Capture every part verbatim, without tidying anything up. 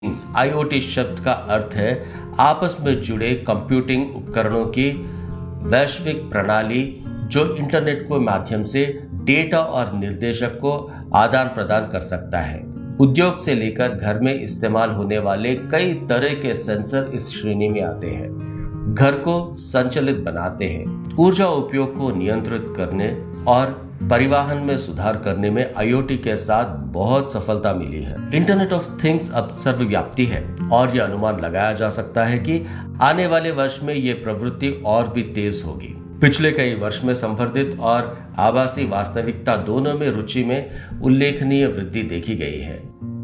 IoT शब्द का अर्थ है आपस में जुड़े कंप्यूटिंग उपकरणों की वैश्विक प्रणाली जो इंटरनेट के माध्यम से डेटा और निर्देशक को आदान प्रदान कर सकता है। उद्योग से लेकर घर में इस्तेमाल होने वाले कई तरह के सेंसर इस श्रेणी में आते हैं। घर को संचालित बनाते हैं, ऊर्जा उपयोग को नियंत्रित करने और परिवहन में सुधार करने में आईओटी के साथ बहुत सफलता मिली है। इंटरनेट ऑफ थिंग्स अब सर्वव्यापी है और यह अनुमान लगाया जा सकता है कि आने वाले वर्ष में ये प्रवृत्ति और भी तेज होगी। पिछले कई वर्ष में संवर्धित और आभासी वास्तविकता दोनों में रुचि में उल्लेखनीय वृद्धि देखी गई है।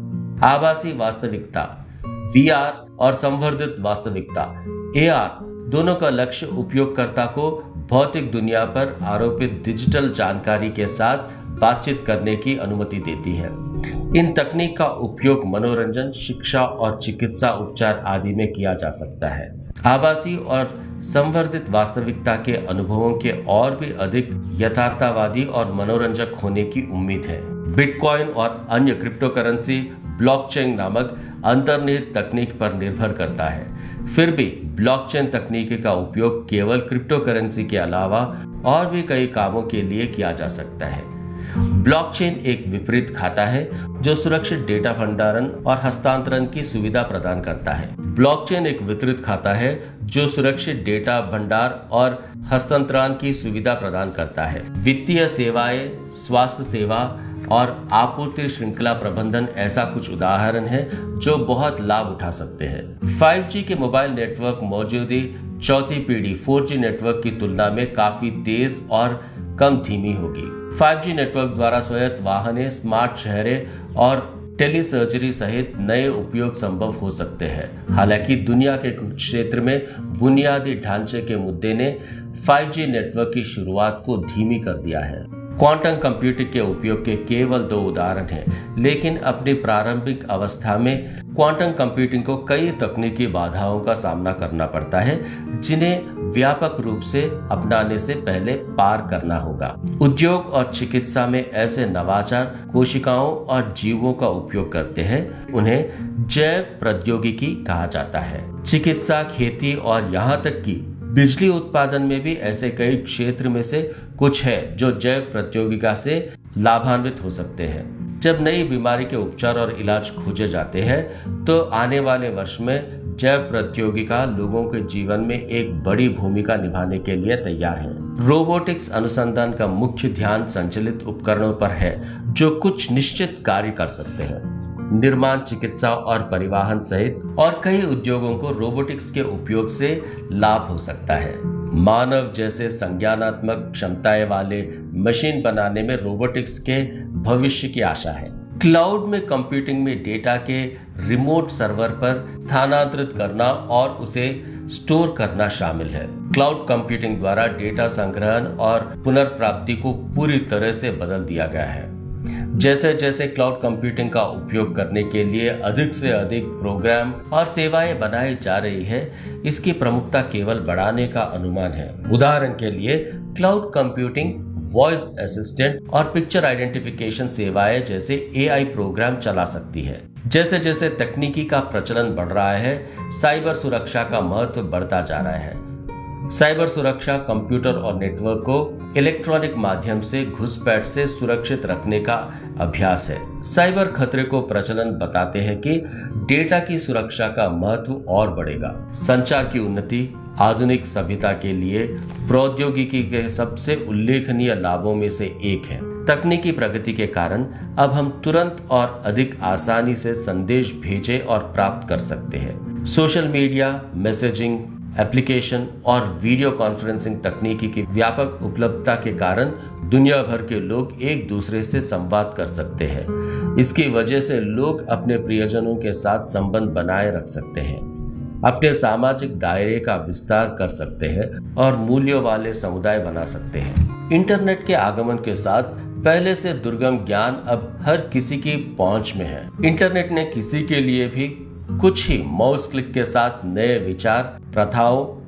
आभासी वास्तविकता वी आर और संवर्धित वास्तविकता ए आर दोनों का लक्ष्य उपयोगकर्ता को भौतिक दुनिया पर आरोपित डिजिटल जानकारी के साथ बातचीत करने की अनुमति देती है। इन तकनीक का उपयोग मनोरंजन, शिक्षा और चिकित्सा उपचार आदि में किया जा सकता है। आभासी और संवर्धित वास्तविकता के अनुभवों के और भी अधिक यथार्थवादी और मनोरंजक होने की उम्मीद है। बिटकॉइन और अन्य क्रिप्टो करेंसी ब्लॉकचेन नामक अंतर्निहित तकनीक पर निर्भर करता है। फिर भी ब्लॉकचेन तकनीक का उपयोग केवल क्रिप्टो करेंसी के अलावा और भी कई कामों के लिए किया जा सकता है। ब्लॉकचेन एक विपरीत खाता है जो सुरक्षित डेटा भंडारण और हस्तांतरण की सुविधा प्रदान करता है। ब्लॉकचेन एक वितरित खाता है जो सुरक्षित डेटा भंडार और हस्तांतरण की सुविधा प्रदान करता है। वित्तीय सेवाएं, स्वास्थ्य सेवा और आपूर्ति श्रृंखला प्रबंधन ऐसा कुछ उदाहरण है जो बहुत लाभ उठा सकते हैं। फाइव जी के मोबाइल नेटवर्क मौजूदी चौथी पीढ़ी फोर जी नेटवर्क की तुलना में काफी तेज और कम धीमी होगी। फाइव जी नेटवर्क द्वारा स्वायत्त वाहनें, स्मार्ट शहरें और टेलीसर्जरी सहित नए उपयोग संभव हो सकते हैं। हालांकि दुनिया के कुछ क्षेत्र में बुनियादी ढांचे के मुद्दे ने फाइव जी नेटवर्क की शुरुआत को धीमी कर दिया है। क्वांटम कंप्यूटिंग के उपयोग के केवल दो उदाहरण हैं, लेकिन अपनी प्रारंभिक अवस्था में क्वांटम कंप्यूटिंग को कई तकनीकी बाधाओं का सामना करना पड़ता है जिन्हें व्यापक रूप से अपनाने से पहले पार करना होगा। उद्योग और चिकित्सा में ऐसे नवाचार कोशिकाओं और जीवों का उपयोग करते हैं, उन्हें जैव प्रौद्योगिकी कहा जाता है। चिकित्सा, खेती और यहाँ तक कि बिजली उत्पादन में भी ऐसे कई क्षेत्र में से कुछ है जो जैव प्रौद्योगिकी से लाभान्वित हो सकते हैं। जब नई बीमारी के उपचार और इलाज खोजे जाते हैं तो आने वाले वर्ष में जैव प्रौद्योगिकी लोगों के जीवन में एक बड़ी भूमिका निभाने के लिए तैयार है। रोबोटिक्स अनुसंधान का मुख्य ध्यान संचालित उपकरणों पर है जो कुछ निश्चित कार्य कर सकते हैं। निर्माण, चिकित्सा और परिवहन सहित और कई उद्योगों को रोबोटिक्स के उपयोग से लाभ हो सकता है। मानव जैसे संज्ञानात्मक क्षमताएं वाले मशीन बनाने में रोबोटिक्स के भविष्य की आशा है। क्लाउड में कंप्यूटिंग में डेटा के रिमोट सर्वर पर स्थानांतरित करना और उसे स्टोर करना शामिल है। क्लाउड कंप्यूटिंग द्वारा डेटा संग्रहण और पुनर्प्राप्ति को पूरी तरह से बदल दिया गया है। जैसे जैसे क्लाउड कंप्यूटिंग का उपयोग करने के लिए अधिक से अधिक प्रोग्राम और सेवाएं बनाई जा रही है, इसकी प्रमुखता केवल बढ़ाने का अनुमान है। उदाहरण के लिए क्लाउड कंप्यूटिंग वॉइस असिस्टेंट और पिक्चर आइडेंटिफिकेशन सेवाएं जैसे एआई प्रोग्राम चला सकती है। जैसे जैसे तकनीकी का प्रचलन बढ़ रहा है, साइबर सुरक्षा का महत्व बढ़ता जा रहा है। साइबर सुरक्षा कंप्यूटर और नेटवर्क को इलेक्ट्रॉनिक माध्यम से घुसपैठ से सुरक्षित रखने का अभ्यास है। साइबर खतरे को प्रचलन बताते हैं कि डेटा की सुरक्षा का महत्व और बढ़ेगा। संचार की उन्नति आधुनिक सभ्यता के लिए प्रौद्योगिकी के सबसे उल्लेखनीय लाभों में से एक है। तकनीकी प्रगति के कारण अब हम तुरंत और अधिक आसानी से संदेश भेजे और प्राप्त कर सकते हैं। सोशल मीडिया, मैसेजिंग एप्लीकेशन और वीडियो कॉन्फ्रेंसिंग तकनीकी की व्यापक उपलब्धता के कारण दुनिया भर के लोग एक दूसरे से संवाद कर सकते हैं। इसकी वजह से लोग अपने प्रियजनों के साथ संबंध बनाए रख सकते हैं, अपने सामाजिक दायरे का विस्तार कर सकते हैं और मूल्यों वाले समुदाय बना सकते हैं। इंटरनेट के आगमन के साथ पहले से दुर्गम ज्ञान अब हर किसी की पहुंच में है। इंटरनेट ने किसी के लिए भी कुछ ही माउस क्लिक के साथ नए विचार, प्रथाओं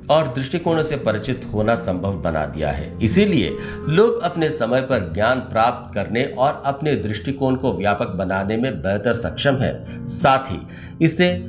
और दृष्टिकोणों से परिचित होना संभव बना दिया है। इसीलिए लोग अपने समय पर ज्ञान प्राप्त करने और अपने दृष्टिकोण को व्यापक बनाने में बेहतर सक्षम है। साथ ही इससे